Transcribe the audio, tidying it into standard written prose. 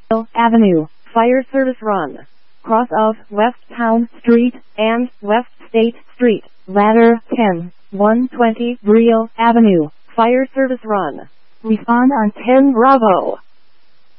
Avenue, Fire Service Run. Cross of West Town Street and West State Street. Ladder 10, 120 Brio Avenue, Fire Service Run. Respond on 10 Bravo.